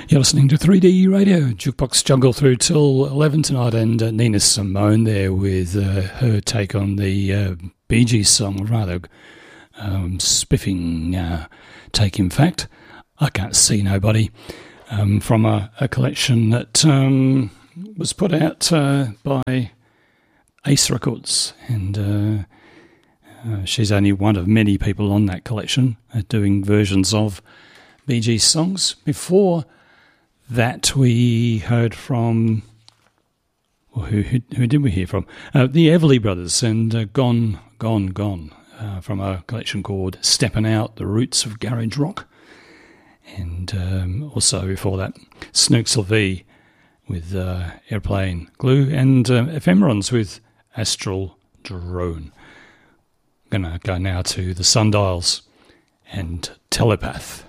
You're listening to 3D Radio, Jukebox Jungle through till 11 tonight, and Nina Simone there with her take on the Bee Gees song, rather spiffing take, in fact. I Can't See Nobody, from a collection that was put out by Ace Records, and she's only one of many people on that collection doing versions of Bee Gees songs. Before that, we heard from... Well, who did we hear from? The Everly Brothers and Gone, Gone, Gone, from a collection called Steppin' Out, The Roots of Garage Rock. And also before that, Snook Sylvie with Airplane Glue, and Ephemerons with Astral Drone. I'm going to go now to the Sundials and Telepath.